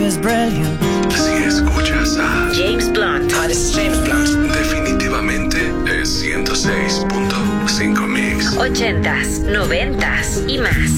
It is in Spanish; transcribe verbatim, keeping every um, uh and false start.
is brilliant. Si escuchas a James Blunt. Hi, this is James Blunt. definitivamente es ciento seis punto cinco Mix. Ochentas, noventas y más.